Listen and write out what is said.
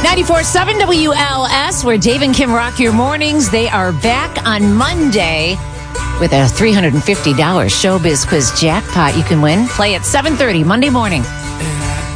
94.7 WLS, where Dave and Kim rock your mornings. They are back on Monday with a $350 Showbiz Quiz jackpot you can win. Play at 7:30 Monday morning.